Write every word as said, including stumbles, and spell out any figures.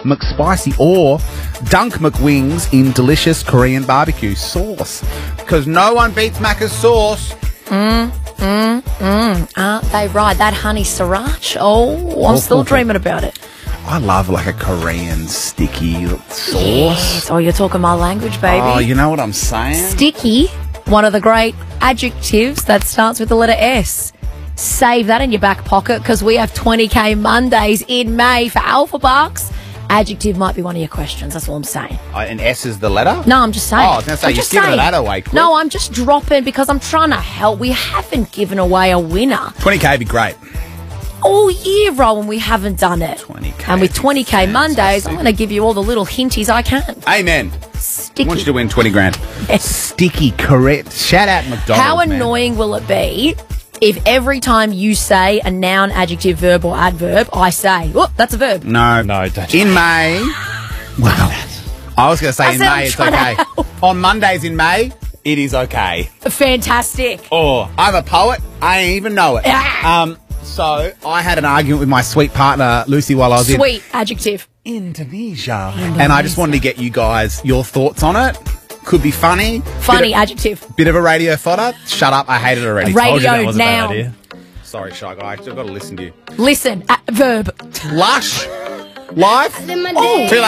McSpicy, or dunk McWings in delicious Korean barbecue sauce. Because no one beats Macca's sauce. Mmm, mmm, mmm. Aren't they right? That honey sriracha. Oh, I'm Oh, still oh, dreaming about it. I love like a Korean sticky sauce. Yes. Oh, you're talking my language, baby. Oh, you know what I'm saying? Sticky, one of the great adjectives that starts with the letter S. Save that in your back pocket because we have twenty K Mondays in May for Alpha Bucks. Adjective might be one of your questions. That's all I'm saying. Uh, and S is the letter? No, I'm just saying. Oh, I was going to say, I'm you're just giving saying. that away quick. No, I'm just dropping because I'm trying to help. We haven't given away a winner twenty K would be great. all year, Rowan. We haven't done it. twenty K. And with twenty K Mondays, Fantastic. I'm going to give you all the little hinties I can. Amen. Sticky. I want you to win twenty grand. Sticky, correct. Shout out McDonald's. How man. annoying will it be if every time you say a noun, adjective, verb, or adverb, I say, oh, that's a verb. No. No, don't. In May. Wow. I was going to say I in said I'm May it's trying to okay. help. On Mondays in May, it is okay. Fantastic. Oh, I'm a poet. I ain't even know it. Ah. um. So I had an argument with my sweet partner Lucy while I was in Sweet adjective. Indonesia, and I just wanted to get you guys your thoughts on it. Could be funny. Funny Bit of, adjective. bit of a radio fodder. Shut up. I hate it already. Radio Told you that was a bad noun. idea. Sorry, Shy Guy. I've got to listen to you. Listen, a- verb. Lush. Life. Oh. Too late.